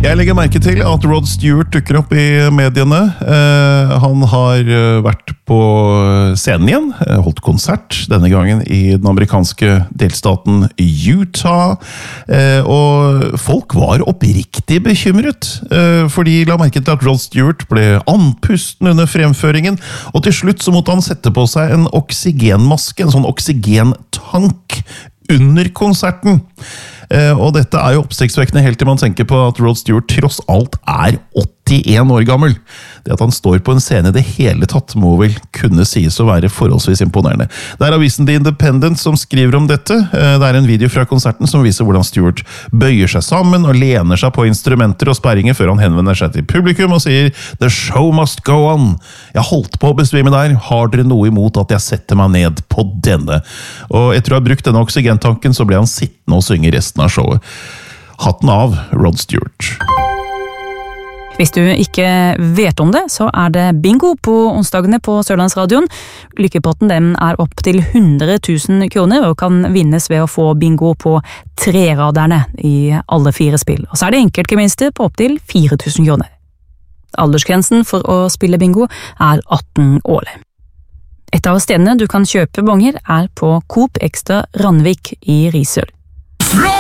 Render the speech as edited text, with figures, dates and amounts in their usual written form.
Jeg legger merke til at Rod Stewart dukker opp i mediene. Han har vært på scenen igjen, holdt konsert, denne gangen i den amerikanske delstaten Utah. Og folk var oppriktig bekymret, fordi la merke til at Rod Stewart ble andpusten under fremføringen, og til slutt så måtte han sette på seg en oksygenmaske, en sånn oksygentank, under konserten. Og dette er jo oppsiktsvekkende helt til man tenker på at Rod Stewart tross alt er 81 år gammel. Det at han står på en scene i det hele tatt må vel kunne sies å være forholdsvis imponerende. Det er avisen The Independent som skriver om dette. Det er en video fra konserten som viser hvordan Stewart bøyer seg sammen og lener seg på instrumenter og sperringer før han henvender seg til publikum og sier «The show must go on! Jeg holdt på å besvime der. Har dere noe imot at jeg setter meg ned på denne?» Og etter å ha brukt denne oksygentanken så ble han sittende og synge resten av showet. Hatten av, Rod Stewart. Hvis du ikke vet om det, så er det bingo på onsdagene på Sørlandsradioen. Lykkepotten den er opp til 100 000 kroner og kan vinnes ved å få bingo på 3-raderne i alle 4 spill. Og så er det enkeltgevinster på opp til 4 000 kroner. Aldersgrensen for å spille bingo er 18 år. Et av stedene du kan kjøpe bonger er på Coop Extra Randvik i Risør.